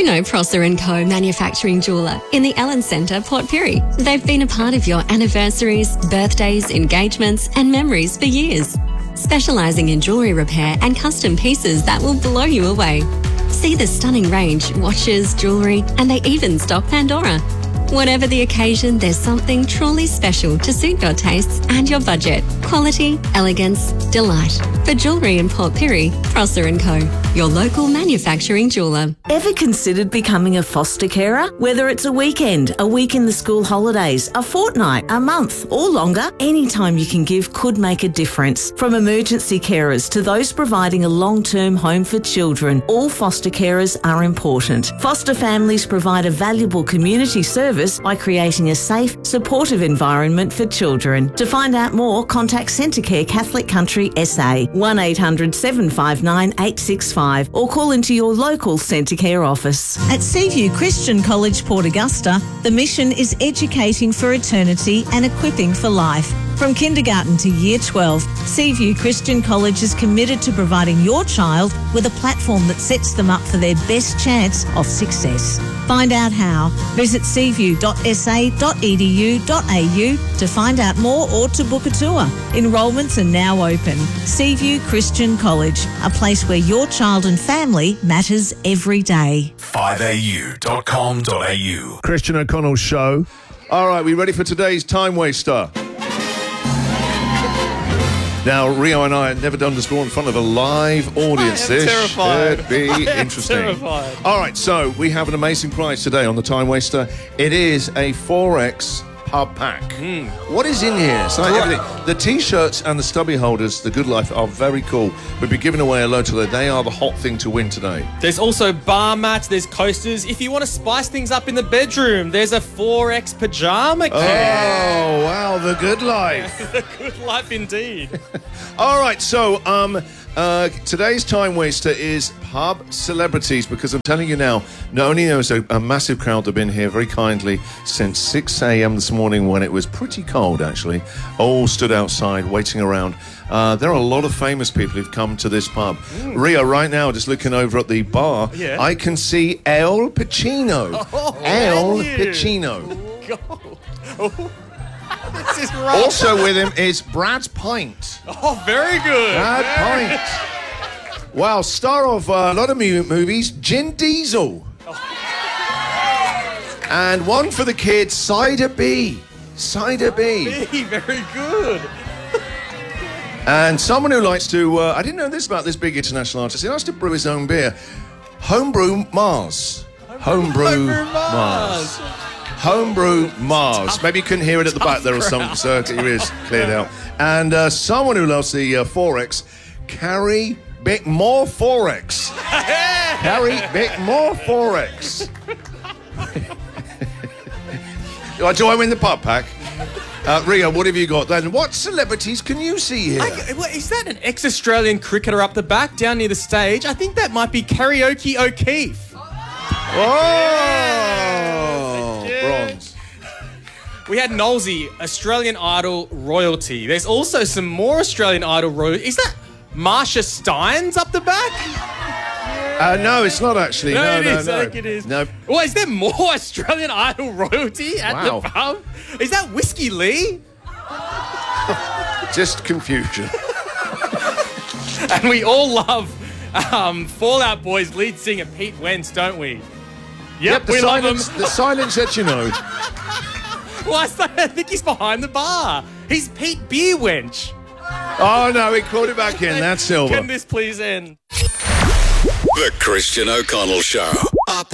You know Prosser & Co. Manufacturing Jeweller in the Ellen Centre, Port Pirie. They've been a part of your anniversaries, birthdays, engagements and memories for years. Specialising in jewellery repair and custom pieces that will blow you away. See the stunning range, watches, jewellery, and they even stock Pandora. Whatever the occasion, there's something truly special to suit your tastes and your budget. Quality, elegance, delight. For jewellery in Port Pirie, Prosser & Co. Your local manufacturing jeweller. Ever considered becoming a foster carer? Whether it's a weekend, a week in the school holidays, a fortnight, a month, or longer, any time you can give could make a difference. From emergency carers to those providing a long-term home for children, all foster carers are important. Foster families provide a valuable community service by creating a safe, supportive environment for children. To find out more, contact Centrecare Catholic Country SA, 1800 759 865, or call into your local Centrecare office. At Seaview Christian College, Port Augusta, the mission is educating for eternity and equipping for life. From kindergarten to year 12, Seaview Christian College is committed to providing your child with a platform that sets them up for their best chance of success. Find out how. Visit seaview.sa.edu.au to find out more or to book a tour. Enrolments are now open. Seaview Christian College, a place where your child and family matters every day. 5au.com.au. Christian O'Connell Show. All right, we ready for today's Time Waster? Now, Rio and I have never done this before in front of a live audience. I am terrified. Should be interesting. Terrified. All right, so we have an amazing prize today on the Time Waster. It is a 4X pub pack. What is in here? So everything. The T-shirts and the stubby holders, the Good Life, are very cool. We'll be giving away a load today. They are the hot thing to win today. There's also bar mats, there's coasters. If you want to spice things up in the bedroom, there's a 4X pajama kit. Oh, wow, the Good Life. The Good Life indeed. All right, so today's Time Waster is pub celebrities, because I'm telling you now, not only there's a massive crowd that have been here very kindly since 6 a.m. this morning when it was pretty cold, actually, all stood outside waiting around. There are a lot of famous people who've come to this pub. Rio, right now, just looking over at the bar, I can see El Pacino. El Pacino. This is rough. Also with him is Brad Pint. Oh, very good. Brad Pint. Wow, star of a lot of movies, Vin Diesel. And one for the kids, Cider B. Cider B. Very good. And someone who likes to, I didn't know this about this big international artist, he likes to brew his own beer. Homebrew Mars. Homebrew Mars. Homebrew Mars. Maybe you couldn't hear it at the back there or something, so your ears cleared out. And someone who loves the 4X, Carrie Bickmore 4X. Carrie Bickmore 4X. Do I win the pub pack? Rio, what have you got then? What celebrities can you see here? Is that an ex-Australian cricketer up the back, down near the stage? I think that might be Karaoke O'Keefe. Oh, bronze. We had Nolsey, Australian Idol royalty. There's also some more Australian Idol royalty. Is that Marsha Steins up the back? No, it's not actually. No, it is. I think it is. No. Well, is there more Australian Idol royalty at the pub? Is that Whiskey Lee? Just confusion. And we all love Fall Out Boy's lead singer Pete Wentz, don't we? Yep, we love him. The silence that you know. Well, I think he's behind the bar. He's Pete Beer Wench. Oh, no, he called it back in. That's silver. Can this please end? The Christian O'Connell Show. Up